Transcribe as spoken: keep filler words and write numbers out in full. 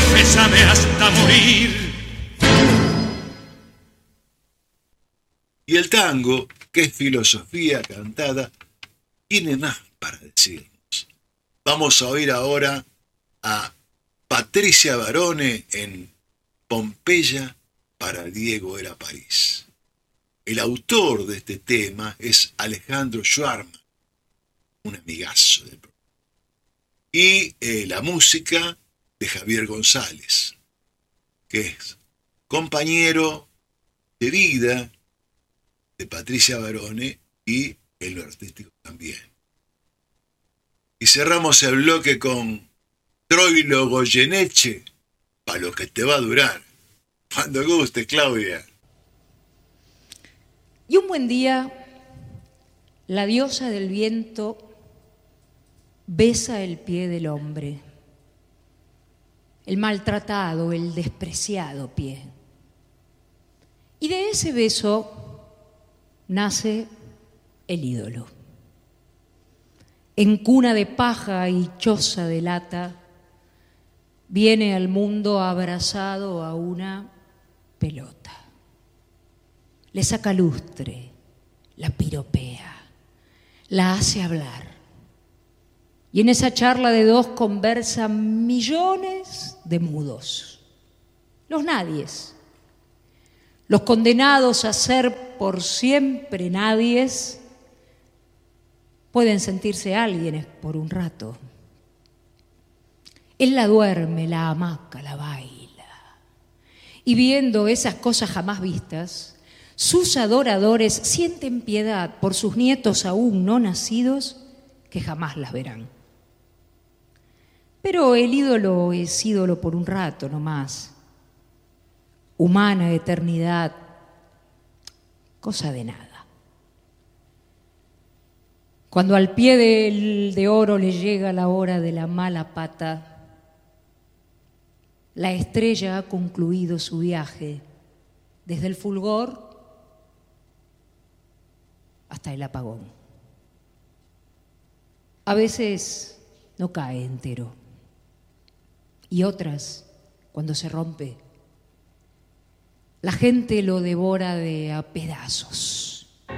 profésame hasta morir. Y el tango, que es filosofía cantada, tiene más para decirnos. Vamos a oír ahora a Patricia Barone en Pompeya para Diego era París. El autor de este tema es Alejandro Schwarman, un amigazo del programa. Y eh, la música de Javier González, que es compañero de vida de Patricia Barone y en lo artístico también. Y cerramos el bloque con Troilo Goyeneche, para lo que te va a durar. Cuando guste, Claudia. Y un buen día, la diosa del viento besa el pie del hombre, el maltratado, el despreciado pie. Y de ese beso nace el ídolo. En cuna de paja y choza de lata, viene al mundo abrazado a una pelota. Le saca lustre, la piropea, la hace hablar. Y en esa charla de dos conversan millones de mudos, los nadies, los condenados a ser por siempre nadies, pueden sentirse alguienes por un rato. Él la duerme, la hamaca, la baila. Y viendo esas cosas jamás vistas, sus adoradores sienten piedad por sus nietos aún no nacidos que jamás las verán. Pero el ídolo es ídolo por un rato nomás. Humana eternidad, cosa de nada. Cuando al pie del de oro le llega la hora de la mala pata, la estrella ha concluido su viaje desde el fulgor hasta el apagón. A veces no cae entero y otras, cuando se rompe, la gente lo devora de a pedazos.